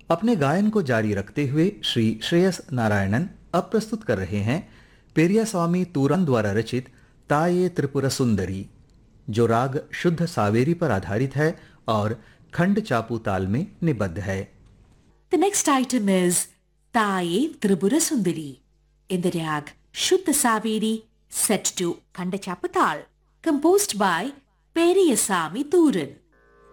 अपने गायन को जारी रखते हुए श्री श्रेयस नारायणन अब प्रस्तुत कर रहे हैं पेरियास्वामी तूरन द्वारा रचित ताये त्रिपुर सुंदरी, जो राग शुद्ध सावेरी पर आधारित है और खंड चापू ताल में निबद्ध है। The next item is Taye Tribura Sundari in the rag Shuddha Saveri set to Kandachapatal, composed by Periyasamy Tooran.